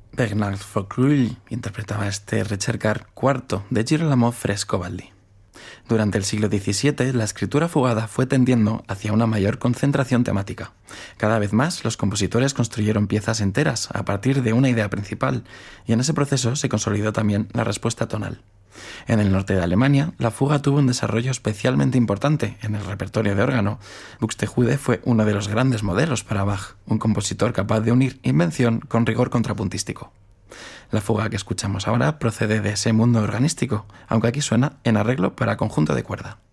Bernard Faucrull interpretaba este Recercar IV de Girolamo Frescobaldi. Durante el siglo XVII, la escritura fugada fue tendiendo hacia una mayor concentración temática. Cada vez más, los compositores construyeron piezas enteras a partir de una idea principal, y en ese proceso se consolidó también la respuesta tonal. En el norte de Alemania, la fuga tuvo un desarrollo especialmente importante en el repertorio de órgano. Buxtehude fue uno de los grandes modelos para Bach, un compositor capaz de unir invención con rigor contrapuntístico. La fuga que escuchamos ahora procede de ese mundo organístico, aunque aquí suena en arreglo para conjunto de cuerda.